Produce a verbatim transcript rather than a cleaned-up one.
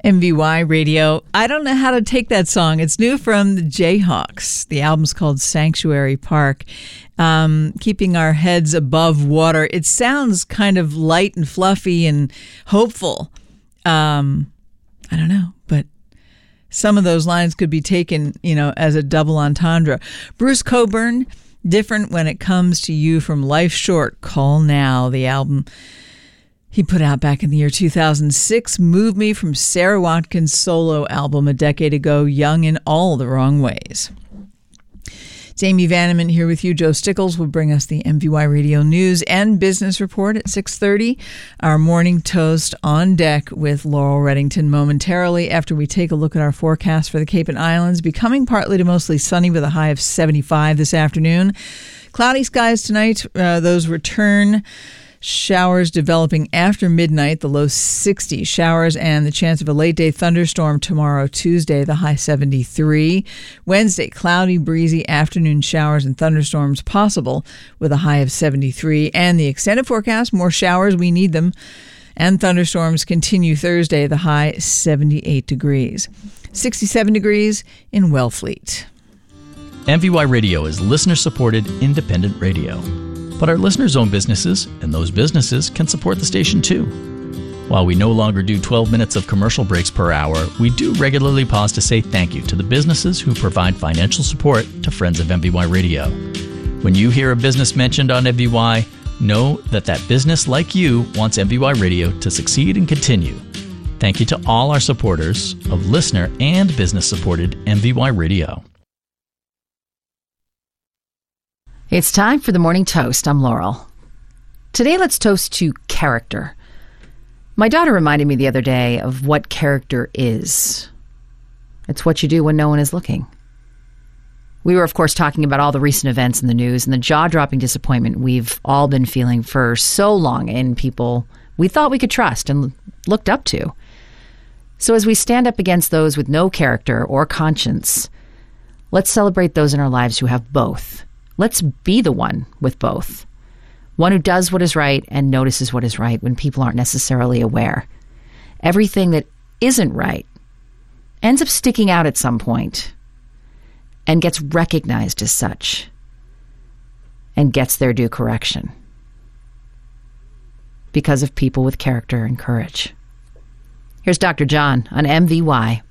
M V Y Radio. I don't know how to take that song. It's new from the Jayhawks. The album's called Sanctuary Park. Um, keeping our heads above water. It sounds kind of light and fluffy and hopeful. Um, I don't know, but some of those lines could be taken, you know, as a double entendre. Bruce Cockburn, Different When It Comes to You from Life Short, Call Now, the album he put out back in the year two thousand six, Move Me from Sarah Watkins' solo album a decade ago, Young in All the Wrong Ways. It's Amy Vanneman here with you. Joe Stickles will bring us the M V Y Radio News and Business Report at six thirty. Our morning toast on deck with Laurel Reddington momentarily after we take a look at our forecast for the Cape and Islands, becoming partly to mostly sunny with a high of seventy-five this afternoon. Cloudy skies tonight. Uh, those return. Showers developing after midnight, the low sixty. Showers and the chance of a late-day thunderstorm tomorrow, Tuesday, the high seventy-three. Wednesday, cloudy, breezy afternoon showers and thunderstorms possible with a high of seventy-three. And the extended forecast, more showers, we need them, and thunderstorms continue Thursday, the high seventy-eight degrees. sixty-seven degrees in Wellfleet. M V Y Radio is listener-supported independent radio. But our listeners own businesses, and those businesses can support the station too. While we no longer do twelve minutes of commercial breaks per hour, we do regularly pause to say thank you to the businesses who provide financial support to friends of M V Y Radio. When you hear a business mentioned on M V Y, know that that business, like you, wants M V Y Radio to succeed and continue. Thank you to all our supporters of listener and business-supported M V Y Radio. It's time for the Morning Toast. I'm Laurel. Today, let's toast to character. My daughter reminded me the other day of what character is. It's what you do when no one is looking. We were, of course, talking about all the recent events in the news and the jaw-dropping disappointment we've all been feeling for so long in people we thought we could trust and looked up to. So as we stand up against those with no character or conscience, let's celebrate those in our lives who have both. Let's be the one with both. One who does what is right and notices what is right when people aren't necessarily aware. Everything that isn't right ends up sticking out at some point and gets recognized as such and gets their due correction because of people with character and courage. Here's Doctor John on M V Y.